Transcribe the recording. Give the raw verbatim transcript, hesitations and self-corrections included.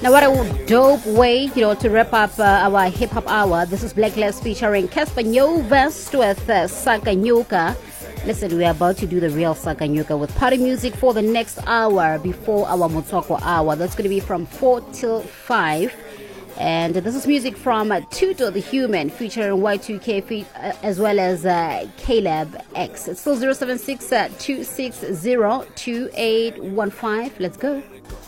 Now, what a dope way, you know, to wrap up uh, our hip hop hour. This is Blacklist featuring Casper Nyovest with uh, Sakanyuka. Listen, we are about to do the real Sakanyuka with party music for the next hour before our Motoko hour. That's going to be from four till five. And this is music from uh, Tuto the Human featuring Y two K fe- uh, as well as uh, Caleb X. It's still zero seven six two six zero two eight one five. Let's go.